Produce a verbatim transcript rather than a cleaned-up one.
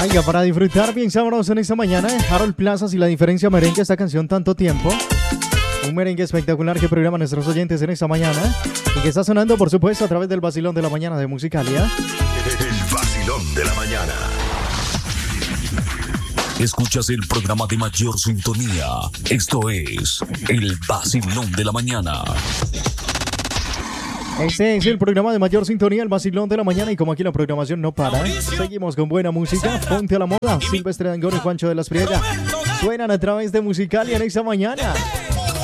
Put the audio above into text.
Oiga, para disfrutar bien sabroso en esta mañana, Harold Plazas y La Diferencia Merengue, esta canción Tanto Tiempo. Un merengue espectacular que programa nuestros oyentes en esta mañana y que está sonando, por supuesto, a través del Vacilón de la Mañana de Musicalia. El Vacilón de la Mañana. Escuchas el programa de mayor sintonía. Esto es El Vacilón de la Mañana. Este es el programa de mayor sintonía, El Vacilón de la Mañana. Y como aquí la programación no para, seguimos con buena música. Ponte a la moda. Silvestre Dangond y Juancho de las Priegas suenan a través de Musicalia en esta mañana.